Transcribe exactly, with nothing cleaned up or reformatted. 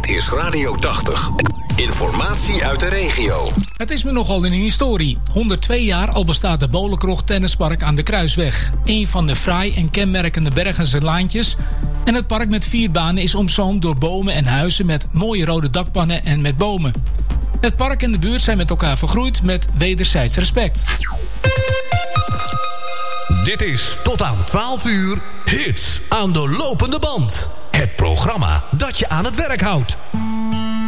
Dit is Radio tachtig. Informatie uit de regio. Het is me nogal een historie. honderdtwee jaar al bestaat de Molenkrocht Tennispark aan de Kruisweg. Een van de fraai en kenmerkende Bergense laantjes. En het park met vier banen is omzoomd door bomen en huizen met mooie rode dakpannen en met bomen. Het park en de buurt zijn met elkaar vergroeid met wederzijds respect. Dit is tot aan twaalf uur Hits aan de lopende band. Het programma dat je aan het werk houdt.